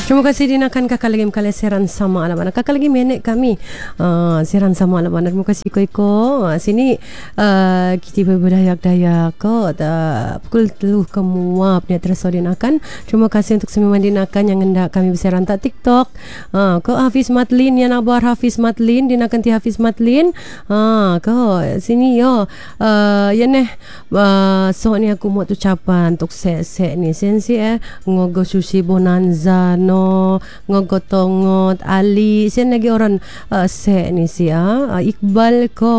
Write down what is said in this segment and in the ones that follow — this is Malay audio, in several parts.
Terima kasih dinakan kakak lagi mkala siaran sama alam anak kakak lagi menek kami siaran sama alam anak. Terima kasih ko sini kita berbudayak-dayak ko pukul 3 kemua punya terasa dinakan. Terima kasih untuk semua dinakan yang hendak kami bersiaran tak TikTok ko Hafiz Matlin yang abar Hafiz Matlin dinakan ti Hafiz Matlin ko sini yo ya neh so ni aku mau ucapan untuk se ni sensi ngogo sushi bonanza no ngogotongot Ali sen lagi orang se ni si Iqbal ko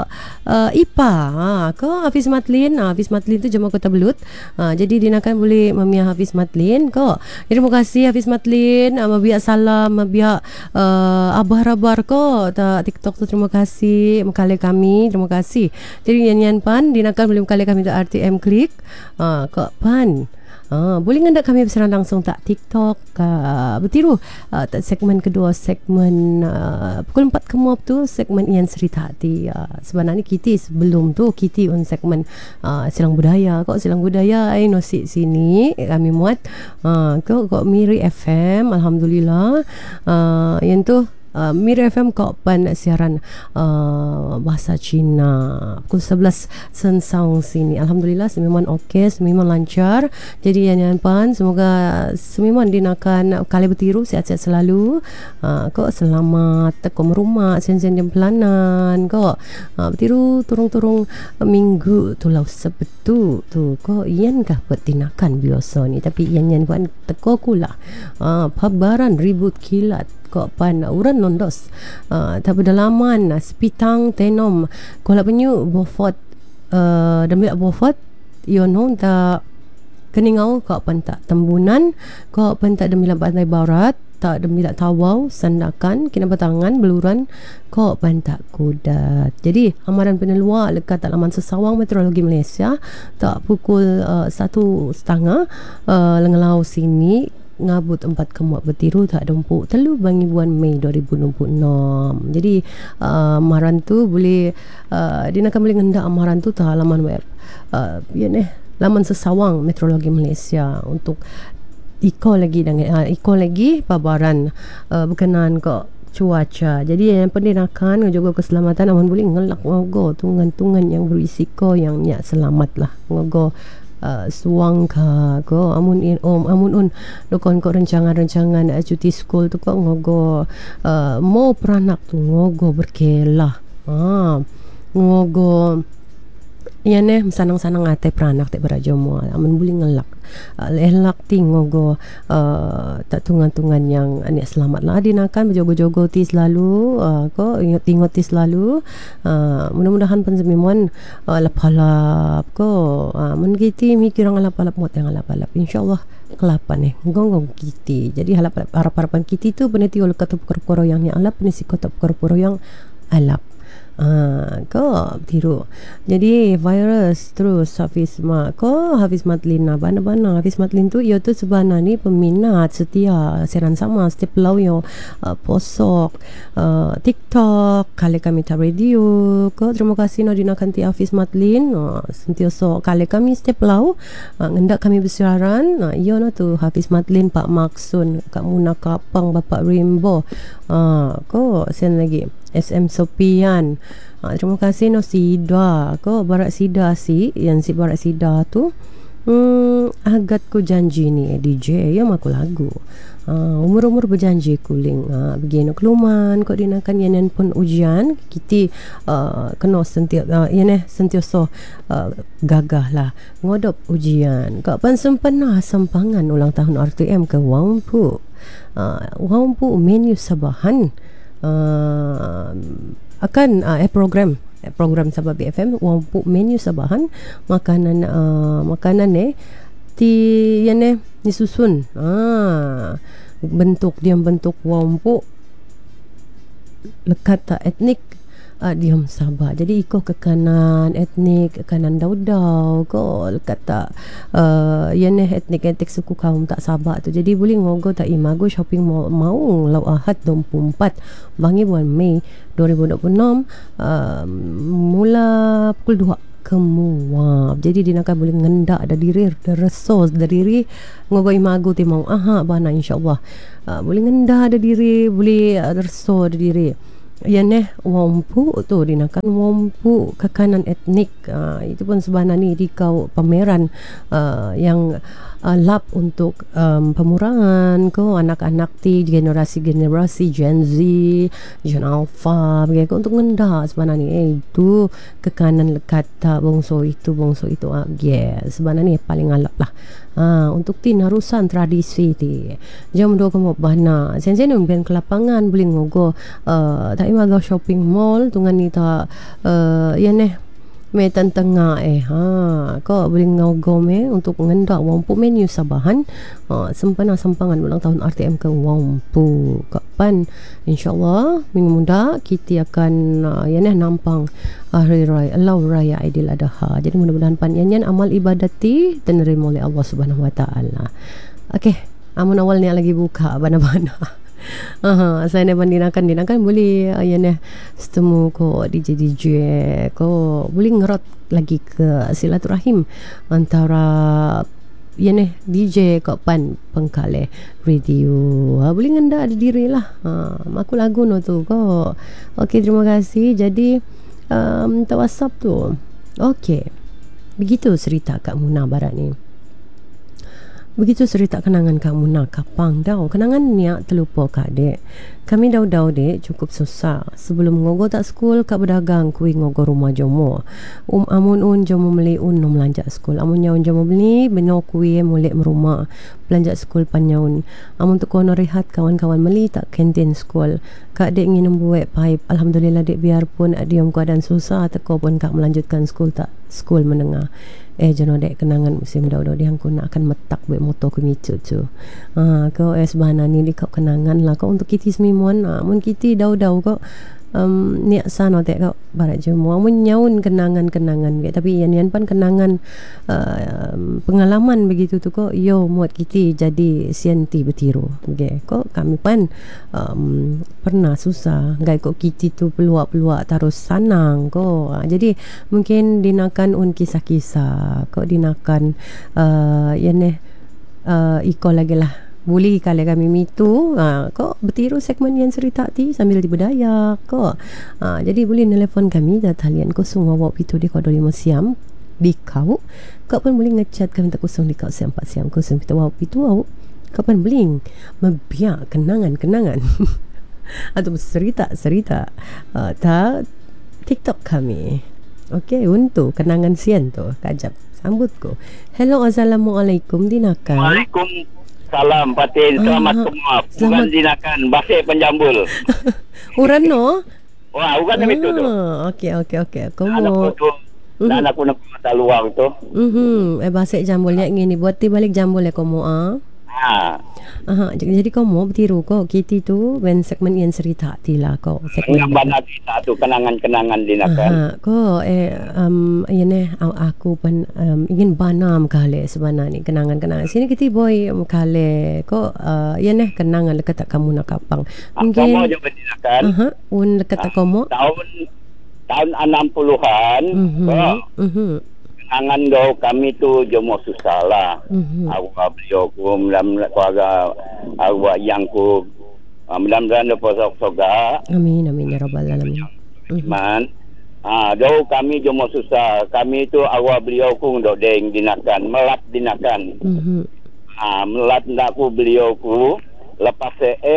Ipa ko Hafiz Matlin tu jemaah Kota Belut jadi dinakan boleh memia Hafiz Matlin ko. Jadi terima kasih Hafiz Matlin mabiak salam mabiak abar-abar ko ta TikTok tu terima kasih mekale kami terima kasih. Jadi nyanyian pan dinakan boleh mekale kami tu RTM klik ko pan boleh ngendak kami bersiaran langsung tak TikTok bertiru segmen kedua segmen pukul 4 kemuap tu segmen Ian Cerita Hati. Sebenarnya kita sebelum tu kita on segmen silang budaya kok silang budaya nosi sini kami muat kok Miri FM alhamdulillah yang tu Mira FM kok pan siaran bahasa Cina pukul 11 sensang sini alhamdulillah sememang okey sememang lancar. Jadi yang pan semoga sememang dinakan kali bertiru sihat-sihat selalu kok selamat teko rumah sen-sen jam pelanan kok bertiru turung-turung minggu tu lau sebetu tu kok ian kah bertinakan biasa ni tapi ian pan teko kula pabaran ribut kilat kok pan uran nondos tak berdalaman sepitang tenom kolak penyu bofot demi bofot you know tak keningau kok pan tak tembunan kok pan tak demi pantai barat tak demi tawau sandakan kena batangan beluran kok pan tak kudat. Jadi amaran penelua lekat laman sesawang meteorologi Malaysia tak pukul 1.30 lengelau sini ngabut 4 kemuak bertiru tak dempuk telu bangi bulan Mei 2026. Jadi amaran tu boleh dinakan boleh ngendak amaran tu tak laman web laman sesawang meteorologi Malaysia untuk iko lagi dengan iko lagi pabaran berkenaan kok cuaca. Jadi yang penting akan menjaga keselamatan amun boleh ngelak ngogo tungan-tungan yang berisiko yang nyak selamat lah ngogo suang ka ko amun un dokon ko rancangan cuti sekolah tu ko ngogo mau peranak tu ngogo berkelah ngogo iya ne sanang-sanang ate peranak te berajo mo amun boleh ngelak elak tingogo tak tungan-tungan yang anik selamat lah dinakan berjogo-jogo ti selalu ko ingat ti selalu mudah-mudahan pensemimon lapalap ko mun kiti mikir ang lapalap mot yang lapalap insyaallah kelapan gonggong kiti. Jadi harap-harapan kiti tu peneti ul kata perkara yang alap penisi kata perkara yang alap ko tiru. Jadi virus terus Hafiz Matlin bana Hafiz Matlin tu ia tu sebenarnya ni peminat setia siaran sama setiap lau yo posok TikTok kali kami ta radio ko terima kasih no dinakan ti Hafiz Matlin sentiasa kali kami setiap lau ngendak kami bersiaran ia no tu Hafiz Matlin Pak Maksun Kak Muna Kapang Bapak Rimbo ko sen lagi SM Sopian terima kasih no Sida ko Barat Sida si yang si Barat Sida tu agat ku janji ni DJ ya maku lagu umur-umur berjanji kuling begini keluman kok dinakan yanan pun ujian kita kena sentiasa gagah lah ngodop ujian kok pan sempena sempangan ulang tahun RTM ke Wampu menu sabahan akan program Sabah BFM Wampu menu sabahan makanan ti yan disusun bentuk Wampu lekat etnik diam Sabah. Jadi iko ke kanan etnik ke kanan daudau ko kata etnik suku kaum tak Sabah tu. Jadi boleh ngogo tak imago shopping mall mau lau Ahad 24 bangi bulan Mei 2026 mula pukul 2 kemuap. Jadi dinakan boleh ngendak ada diri, ada resos ada diri ngogoi magu ti mau bana insyaallah. Boleh ngendak ada diri, boleh reso ada diri. Wampu tu dinakan wampu kekanan etnik. Itu pun sebenarnya di kau pameran yang lap untuk pemurangan ko anak-anak ti generasi Gen Z, Gen Alpha begitu untuk ngendak sebenarnya itu kekanan kata bongso itu sebenarnya paling alap lah. Untuk ti narusan tradisi ti jam 2 kamu bana sen-sen mungkin ke lapangan boleh ngogo tak imaga shopping mall tungan ni ta metan tengah ko boleh ngogo untuk ngendak wampu menu sabahan sempena sampangan ulang tahun RTM ke wampu kapan insyaallah minggu muda kita akan nampang hari raya raya Aidil Adha. Jadi mudah-mudahan panjenengan amal ibadati diterima oleh Allah Subhanahu Wa Taala. Okey, amun awal ni lagi buka bana-bana. Saya nak dinakan boleh setemu ko DJ ko boleh ngerot lagi ke silaturahim antara DJ ko pan pengkale radio boleh ngenda ada diri lah aku lagu no tu ko. Okey, terima kasih. Jadi WhatsApp tu okey, begitu cerita Kak Muna barat ni. Begitu cerita kenangan Kak Muna kapang dau. Kenangan niak terlupa Kak Dek. Kami dek cukup susah. Sebelum ngogo tak skul Kak berdagang kui ngogo rumah jomo. Amun jomo meli no melanjak skul. Amun nyaun jomo beli beno kui molek merumah. Belanjak skul panyaun. Amun tu kono rehat kawan-kawan meli tak kantin skul. Kak Dek ingin membuat pipe. Alhamdulillah Dek biarpun diam keadaan susah teko pun Kak melanjutkan skul menengah. Jono Dek kenangan musim dau-dau dia aku nak akan metak buat motor ku micu tu. Kau sebana ni di kau kenangan lah kau untuk kita semimuan. Mun kita dau-dau kau niat sana Dek kau barat jemu. Mun nyaun kenangan tapi yan pan kenangan pengalaman begitu tu kau muat kita jadi sianti bertiru. Okay. Kau kami pan pernah susah gai kau kita tu peluak-peluak terus sanang kau. Jadi mungkin dinakan kisah-kisah kau dinakan iko lagi lah boleh kali kami mitu kok bertiru segmen yang cerita ti sambil diberdaya kok jadi boleh nelefon kami dan talian 082 di kod 5 siam di kau pun boleh ngechat kami tak 0 di kau siam 4 siam 0 kita pitu kau pun boleh membiak kenangan atau cerita tak TikTok kami. Okey, untuk kenangan sian tu kajap sambutku. Hello, assalamualaikum dinakan. Waalaikumsalam Patin. Selamat kemuap. Bukan dinakan Basik Penjambul. Uran no? Wah, bukan itu tu. Okey. Kamu dan aku nak mata luar tu. Basik jambulnya ngini buat ti balik jambul ya kamu jadi kamu bertiru kau kita tu ben segmen yang cerita ti lah kau segmen bana cerita tu kenangan-kenangan dinakan. Kau aku pun ingin banam kali sebenarnya kenangan-kenangan sini kita boy kali kau kenangan dekat kamu nak kapang mungkin kamu juga dinakan dekat kamu tahun 60-an kenangan do kami tu jomo susah lah. Awak beliau ku dalam keluarga awak yang ku mudah-mudahan dapat soga. Amin ya rabbal alamin. Do kami jomo susah. Kami tu awak beliau ku do deng dinakan melat dinakan. Melat ndak ku beliau ku lepas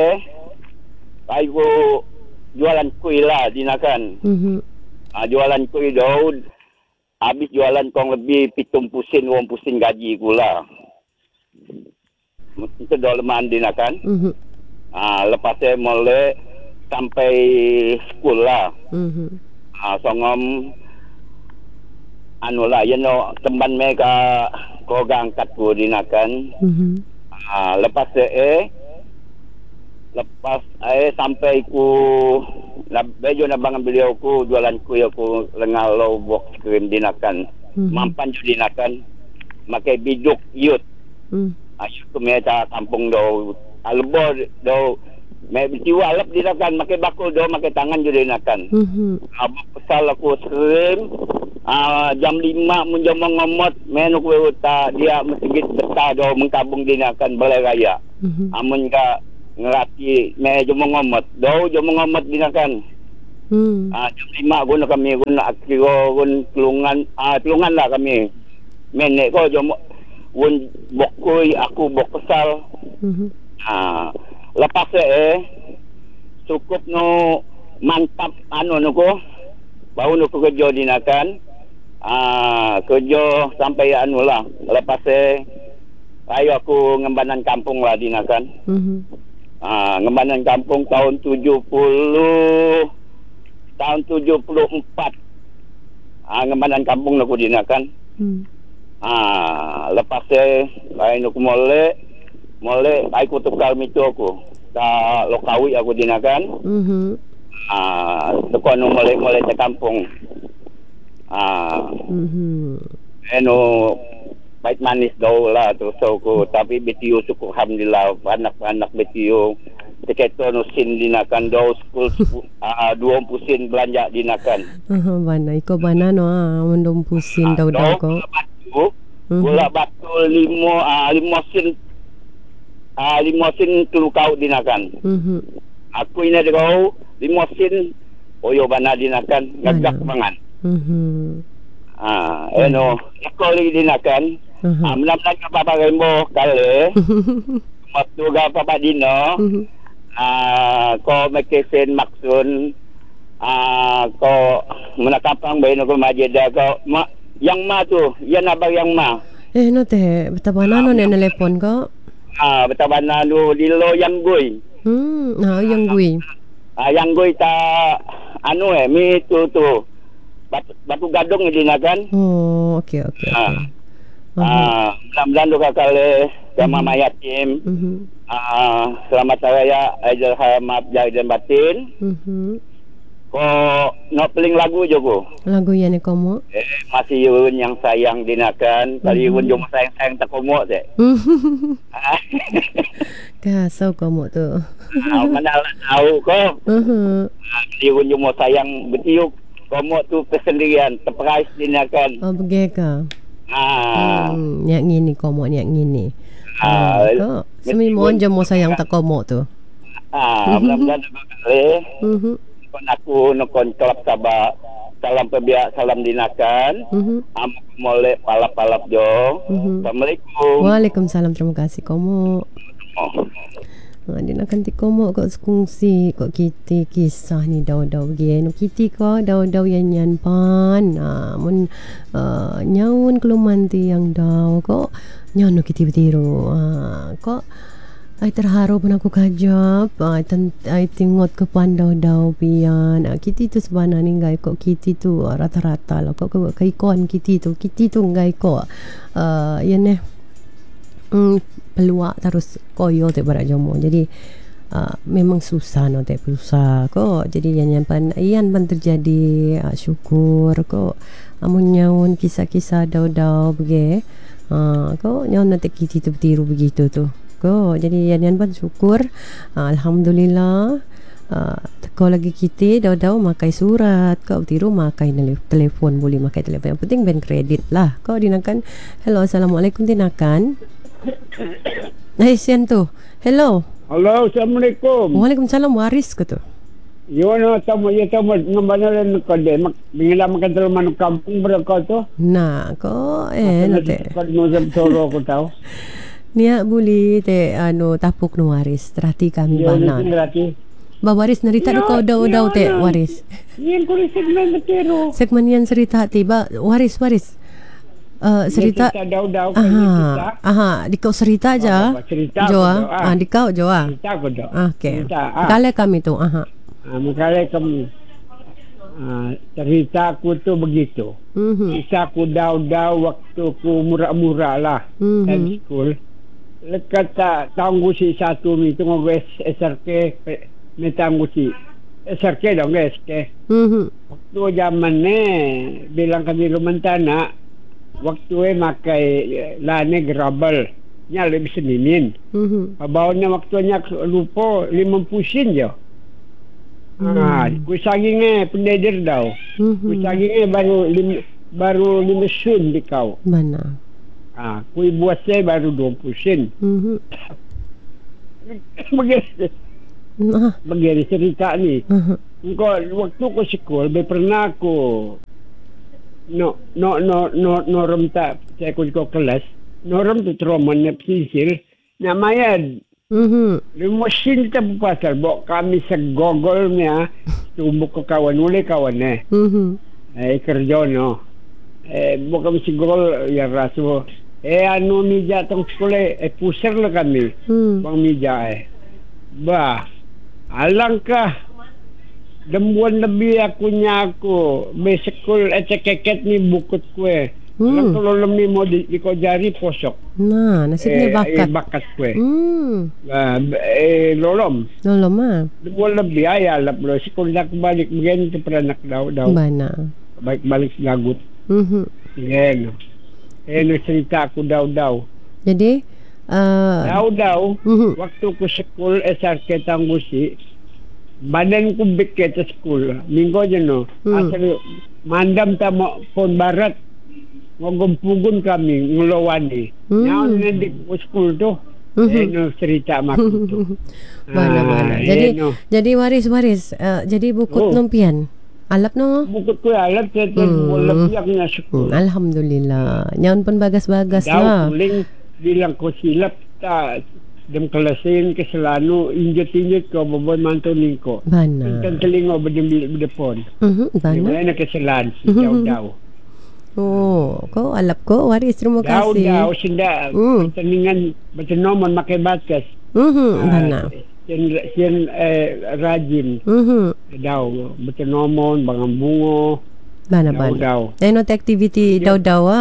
aku jualan kuih lah dinakan. Jualan kuih do habis jualan kong lebih 70 pusin gaji gula. Itu dolman dinakan. Lepas saya mulai sampai sekolah. Songom lah temban mereka kau angkat ku dinakan. Lepas sampai ku bejo na bangan beliau ku jualan ku aku lengal low box krim dinakan mampan jo dinakan makai biduk yut ayut ku meta kampung do albo do me bitiwa alap dinakan makai bakul do makai tangan jo dinakan pesal aku krim jam 5 menjam ngomot menu ku uta dia mesgit betah do mengkabung dinakan balai raya. Amun ka ngerati me jom ngomot do jom ngomot dinakan. Jam 5 guna kami guna akiro gun tulungan lah kami. Menek ko jom gun bokoi aku bok kesal. Lepas cukup no mantap nu ko. Baru nu kerja dinakan. Kerja sampai lah. Lepas ayo aku ngembanan kampung lah dinakan. Ngembanan kampung tahun 74. Ngembanan kampung aku dinakan. Lepas lain aku molek aku tukar mito aku. Ta lokawi aku dinakan. Tekon molek ke kampung. Baik manis daw lah terus aku tapi BTO syukur alhamdulillah anak-anak BTO deketo no sin dinakan daw school 20 sin belanja dinakan. Bana iko bana no mundom pusin daw ko. Bola batu 5 sin 5 sin telu kau dinakan. Aku ini kau 5 sin oyo bana dinakan gagak mangan. Ekoli dinakan. Menang-menang ke Papa Rembo kali. Waktu ke Papa Dino. Ko mekesen maksun. Ko menakapang bayi ko majeda ko. Yang ma tu. Yan abang yang ma. No te. Betabana no na telepon ko. Betabana no dilo yang gui. Yang gui. Yang gui ta mi tu. Batu gadung dinakan. Oh, okey. Mudah-mudahan doa kali sama mayatim. Selamat raya Aidil Hamad dan batin. Ko no peling lagu jogo. Lagu yang ni komo. Masih yun yang sayang dinakan. Kali yun yung sayang tak komo te. Kasau komo tu. Mana tahu ko. Kali yun yung sayang betiuk. Komo tu kesendirian, terperais dinakan. Oh, begeka. Nyak ngini komo nyak ngini. Ko semi mon jamo sayang tak komo tu. Mudah-mudahan kali. Kon aku nukon kelab sabak salam pebiak salam dinakan. Amu molek palap-palap jo. Assalamualaikum. Waalaikumsalam, terima kasih komo. Dinakan ti komo kok kongsi kok kiti kisah ni daw-daw gen kiti ko daw-daw yan pan mun nyaun keluman ti yang daw ko nyaun no kiti betiru ko ay terharu pun aku kajap ay tingot ke pan daw-daw pian kiti tu sebenarnya ninggai kok kiti tu rata-rata lah kok kaikon kiti tu ngai ko yan peluak terus koyo te barak jomo jadi memang susah no te susah ko jadi yan pan terjadi syukur ko amun nyaun kisah-kisah daw-daw bege ko nyaun nanti kiti tu betiru begitu tu ko jadi yan pan syukur alhamdulillah ko lagi kita daw makai surat kau tiru makai telefon boleh makai telefon yang penting ben kredit lah kau dinakan hello assalamualaikum dinakan. Sian tu. Hello. Halo, assalamualaikum. Waalaikumsalam, waris ke tu? Yo tamu ngambanalan ko de bingila makan telman kampung berko tu. Nah, ko nate. Ko no jam toro ko tau. Nia buli te tapuk no waris terati kami banan. Ba waris narita ko daw te waris. Yen ko segmen betero. Segmen yan cerita tiba waris. Cerita daw dikau cerita aja Joa dikau Joa cerita ko do okey kale kami tu makale kami cerita ku tu begitu kisah ku daw waktu ku murah-murah lah dan school lekat tanggu si satu ni tu ngwes SRK ni tanggu si SRK dong SK waktu zaman ni bilang kami lumantana waktu makai lane grabel nya lebih senimin. Abaunya waktunya lupa 50 sen je. Ku saging pendedir dah. Ku saging baru baru 5 sen di kau. Mana? Kui buat saya baru 20 sen. Begini cerita ni. Waktu ko sekolah, pernah aku norm tak saya ko kelas. Norm tu troman na pisil. Namayan. Mesin kita pasal bawa kami sa Google niya. Tubok ko kawan, uli kawan kerja no. Bawa kami sa Google ya raso. Ano meja tong sekolah pusar lah kami. Bang meja alangkah dembuan lebih aku besekul keket ni bukut kue. Alang kalau lemi mau di ko jari posok. Nasibnya bakat kue. Lolom dembuan lebih alap lo sekolah aku balik begini tu peranak daw. Mana? Balik gagut. No cerita aku daw. Jadi daw waktu ku sekolah SRK Tanggusi badan ku biket sekolah minggu je no asal mandam tamo pon barat ngogompugun kami ngelawani nyaon di sekolah tu no cerita mak tu mana jadi waris jadi bukut nompian alap no bukut ku alap saya lebihnya sekolah alhamdulillah nyaon pun bagas-bagas lah kuling bilang ko silap ta dem kelasin ke selanu injet ko boboy mantuning ko bana kan telingo bedepon bana na ke selan jauh ko alap ko waris terima kasih jauh sinda teningan betenomon makai batas bana sian rajin daw betenomon bangang bungo bana no activity daw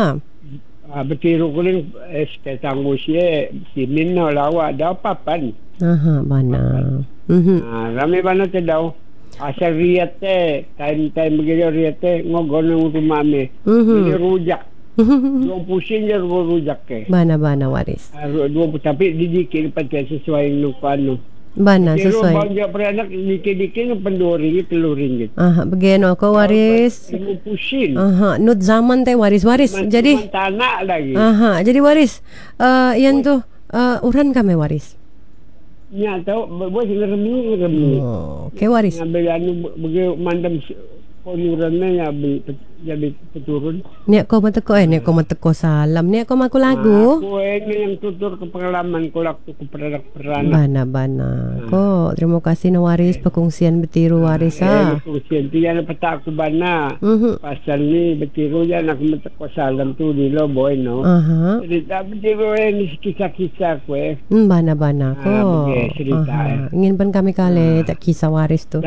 Betiru kuling seketang usia simin no lawa daw papan. Mana. Rame bana te daw. Asal riat te time begini riat te ngogon ng rumah me. Ini rujak. 20 sen je rujak ke. Bana waris. 20 tapi didikit pakai sesuai ng ano. Bana sesuai. Kalau bangga beranak dikit-dikit ng pandori telurin gitu. Begeno ko waris. Pusin. Nut zaman teh waris. Jadi tanah lagi. Jadi waris. Yan tuh uran kami waris. Ya tahu buat ngeremi. Oke waris. Ngambil anu bagi mandam konurannya jadi peturun. Nek ko mateko salam. Nek ko maku lagu. Aku ini yang tutur ke pengalaman ko waktu ku peranak. Bana. Ko terima kasih na waris pakungsian betiru waris Pakungsian tiyan peta aku bana. Pasal ni betiru yan aku mateko salam tu di lo boy no. Jadi betiru ni kisah-kisah ko Bana ko. Cerita. Ingin pan kami kali tak kisah waris tu.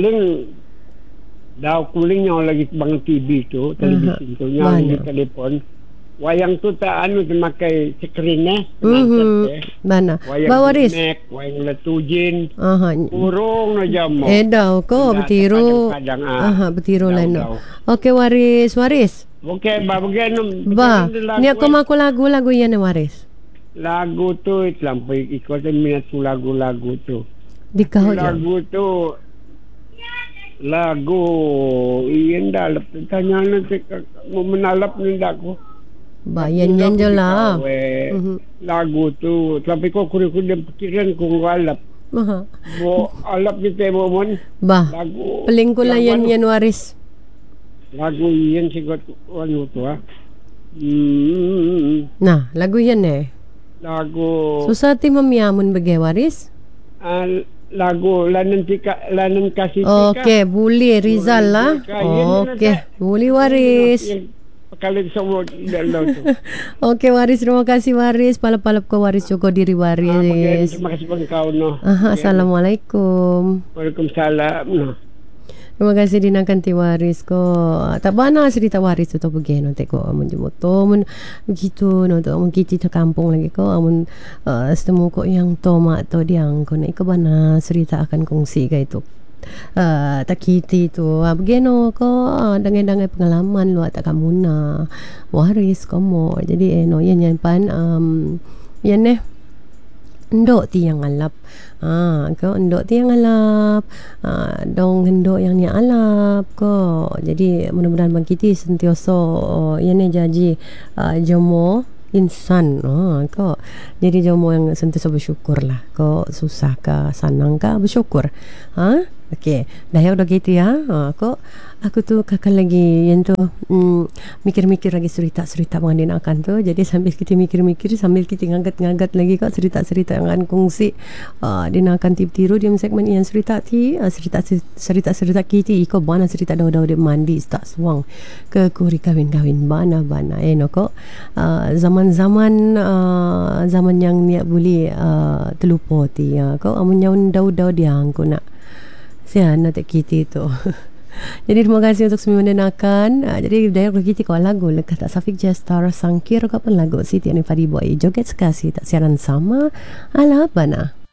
Daw kuling nyaw lagi bang TV tu, televisi tu, nyaw di telepon. Wayang tu tak makai screen Bana. Wayang Waris. Wayang letujin. Urung na jam mo. Daw ko betiru. Betiru lain. Oke waris. Oke, bageno. Ni ako maku lagu yan waris. Lagu tu itlampay ikot minat ko lagu tu. Dikaw lagu tu. Lagu iyan dalap tanya nanti mau menalap ninda ko bayan yan jo lah lagu tu tapi ko kurikulum pikiran ko alap bo alap ni temo mon lagu paling ko lang yan waris lagu iyan sigot ano to nah lagu yan lagu susati mamyamun bagay waris lagu lanan kasih Okey, boleh Rizal lah. Okey, boleh waris. Kalian semua dalam tu. Okey waris, terima kasih waris. Palap-palap ko waris juga diri waris. Terima kasih bang kau no. Assalamualaikum. Waalaikumsalam. Terima kasih dinakan ti waris ko. Tak bana cerita waris tu begini nanti ko amun jumoto mun begitu no to amun kiti ta kampung lagi ko amun setemu ko yang toma to diang ko na iko bana cerita akan kongsi ga itu. Tak kiti tu begini ko dangai-dangai pengalaman lu tak kamu na waris ko mo. Jadi no yan pan yan Endok ti yang alap. Ko endok ti yang alap. Dong endok yang ni alap ko. Jadi mudah-mudahan bang kita sentiasa ini janji jomo insan ko. Jadi jomo yang sentiasa bersyukur lah. Ko susah ka senang ka bersyukur. Okey, dah ya udah gitu ya. Aku tu kakak lagi yang tu mikir-mikir lagi cerita-cerita mengenai akan tu. Jadi sambil kita mikir-mikir, sambil kita ngangkat-ngangkat lagi kok cerita-cerita yang akan kongsi dinakan tiru di segmen yang cerita ti cerita kita iko bana cerita daw-daw de mandi tak suang ke kuri kawin-kawin bana-bana no kok zaman-zaman zaman yang niat boleh terlupa ti kok amunnya daw-daw diang ko nak sian nak kita tu. Jadi terima kasih untuk semua mendengarkan. Jadi daya kita kau lagu lekat tak Safik Jestar Sangkir kau pun lagu Siti Ani Padi Boy joget sekasih tak siaran sama ala bana.